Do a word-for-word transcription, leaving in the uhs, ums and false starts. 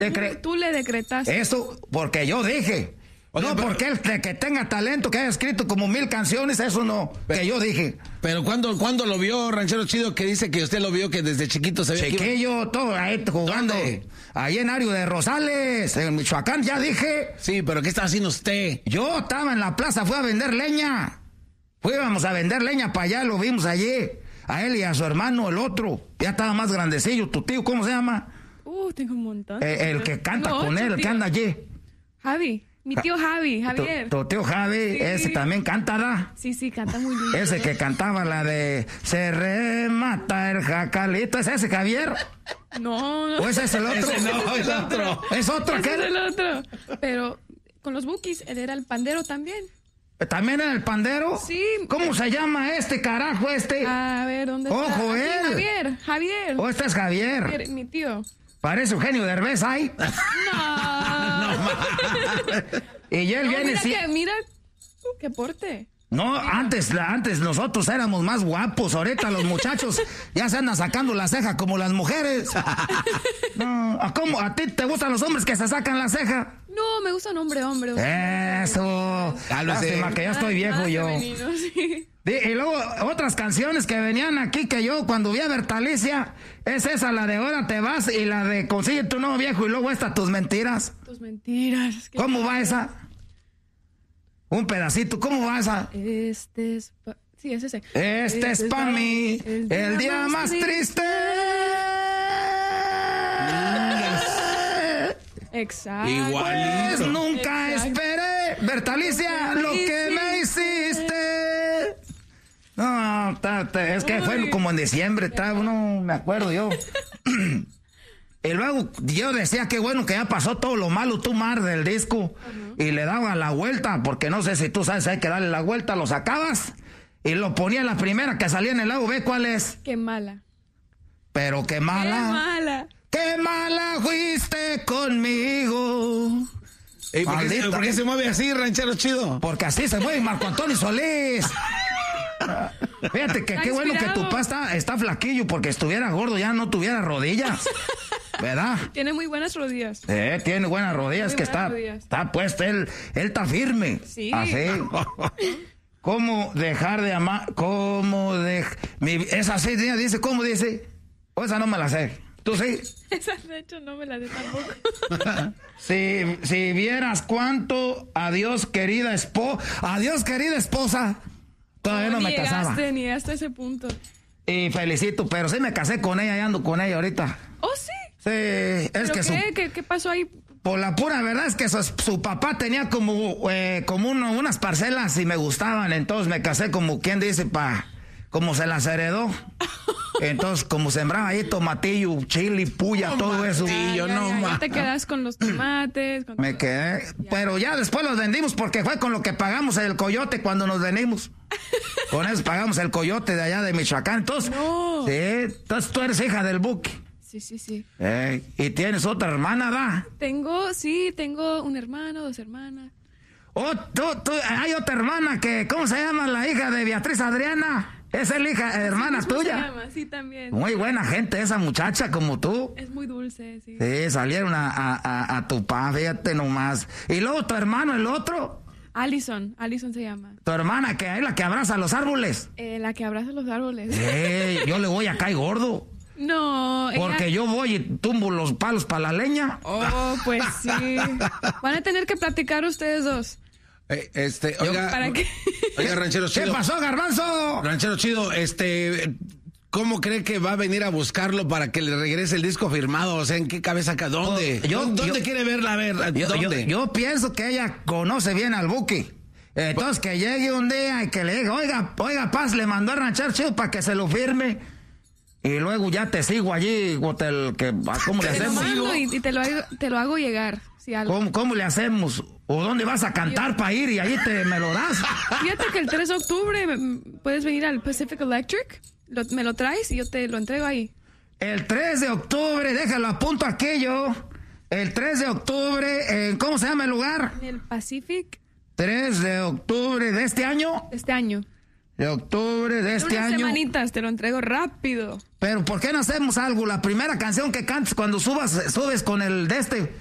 Decre- tú, tú le decretaste. Eso, porque yo dije. Oye, no, pero, porque él de que tenga talento, que haya escrito como mil canciones, eso no, pero, que yo dije. Pero ¿cuándo, ¿cuándo lo vio, Ranchero Chido, que dice que usted lo vio que desde chiquito se ve? Chiquillo, que... todo ahí jugando. ¿Dónde? Ahí en Ario de Rosales, en Michoacán, ya dije. Sí, pero ¿qué estaba haciendo usted? Yo estaba en la plaza, fui a vender leña. Fuimos a vender leña para allá, lo vimos allí. A él y a su hermano, el otro. Ya estaba más grandecillo, tu tío, ¿cómo se llama? Uh, tengo un montón. Eh, el que canta no, con él, el tío. que anda allí. Javi. Mi tío Javi, Javier. Tu, tu tío Javi, sí. Ese también canta, ¿da? Sí, sí, canta muy lindo. Ese que cantaba la de Se remata el jacalito, ¿es ese Javier? No, no. ¿O ese es el otro? Ese no, es otro. ¿Es otro ese aquel? es el otro. Pero con los Bukis, él era el pandero también. ¿También era el pandero? Sí. ¿Cómo se llama este carajo este? A ver, ¿dónde Ojo, está? Ojo, él. Sí, Javier, Javier. ¿O este es Javier? Javier, mi tío. Parece Eugenio Derbez ahí. No. No, Y él no, viene... Mira, sí. que, mira qué porte. No, antes, antes nosotros éramos más guapos. Ahorita los muchachos ya se andan sacando la ceja como las mujeres. No, ¿a, cómo? ¿A ti te gustan los hombres que se sacan la ceja? No, me gusta un hombre, hombre. Eso. Lástima que ya estoy viejo yo. Femenino, sí. Y luego otras canciones que venían aquí que yo cuando vi a Bertalicia, es esa, la de Ahora te vas y la de Consigue tu nuevo viejo y luego esta, Tus mentiras. Tus mentiras. ¿Cómo va esa? Un pedacito, ¿cómo va esa? Este es... Pa... Sí, es ese. Este, este es para mí el día, el día más triste. triste. Exacto. Igualito. Pues nunca Exacto. esperé, Bertalicia, lo que me hiciste. No, ta, ta, es que Uy. fue como en diciembre, ta, no me acuerdo yo. Y luego yo decía que bueno que ya pasó todo lo malo, tú mar del disco. Uh-huh. Y le daba la vuelta, porque no sé si tú sabes, hay que darle la vuelta, lo sacabas y lo ponía la primera que salía en el lado B, ¿cuál es? Qué mala. Pero qué mala. Qué mala. Qué mala fuiste conmigo. ¿Y por, qué, ¿Por qué se mueve así, Ranchero Chido? Porque así se mueve Marco Antonio Solís. Fíjate que qué bueno que tu papá está, está flaquillo, porque estuviera gordo ya no tuviera rodillas. ¿Verdad? Tiene muy buenas rodillas. Eh, tiene buenas rodillas, muy que buenas está, rodillas. Está puesto, él, él está firme. Sí. Así. ¿Cómo dejar de amar? ¿Cómo de mi, esa sí dice, ¿cómo dice? O esa no me la sé. ¿Tú sí? Esa de hecho no me la sé tampoco. si, si vieras cuánto adiós querida esposa, adiós querida esposa. Todavía no, no me llegaste, casaba. Ni hasta ese punto. Y felicito, pero sí me casé con ella y ando con ella ahorita. ¿Oh, sí? Sí, es ¿Pero que qué? su... ¿Qué, ¿Qué pasó ahí? Por la pura verdad es que su, su papá tenía como, eh, como uno, unas parcelas y me gustaban, entonces me casé como quien dice, pa, como se las heredó. Entonces, como sembraba ahí tomatillo, chile, puya, todo eso. Ya, ya, no, ya, ya te quedas con los tomates. Con me todo. quedé, ya. Pero ya después los vendimos porque fue con lo que pagamos el coyote cuando nos venimos. Con eso pagamos el coyote de allá de Michoacán. Entonces, no. sí, entonces tú eres hija del Buki. Sí, sí, sí. Eh, y tienes otra hermana, ¿da? Tengo, sí, tengo un hermano, dos hermanas. Oh, tú, tú, hay otra hermana que, ¿cómo se llama la hija de Beatriz Adriana? Es la hija, hermana sí, tuya. Se llama? Sí, también. Muy buena gente esa muchacha como tú. Es muy dulce, sí. Sí, salieron a, a, a, a tu pa, fíjate nomás. Y luego tu hermano, el otro. Allison, Allison se llama. Tu hermana, que es la que abraza los árboles. Eh, la que abraza los árboles. Eh, yo le voy a caer gordo. No. Porque ella... yo voy y tumbo los palos para la leña. Oh, pues sí. Van a tener que platicar ustedes dos. Eh, este, oiga, ¿Para qué? Oiga, Ranchero Chido. ¿Qué pasó, Garbanzo? Ranchero Chido, este, ¿cómo cree que va a venir a buscarlo para que le regrese el disco firmado? O sea, ¿en qué cabeza acá? ¿Dónde? Yo, ¿Dónde yo, quiere verla? A ver, yo, ¿dónde? Yo, yo pienso que ella conoce bien al Buki. Entonces, que llegue un día y que le diga, oiga, oiga, Paz, le mandó a Ranchero Chido para que se lo firme. Y luego ya te sigo allí, hotel, que, ¿cómo le te hacemos? Lo mando y, y te, lo, te lo hago llegar. Si algo. ¿Cómo, ¿Cómo le hacemos? ¿O dónde vas a cantar para ir y ahí te me lo das? Fíjate que el tres de octubre puedes venir al Pacific Electric, lo, me lo traes y yo te lo entrego ahí. El tres de octubre, déjalo apunto aquello. El tres de octubre, ¿en ¿cómo se llama el lugar? En el Pacific. tres de octubre de este año. Este año. de octubre de este Unas año. semanitas, te lo entrego rápido. Pero ¿por qué no hacemos algo? La primera canción que cantes cuando subas, subes con el de este,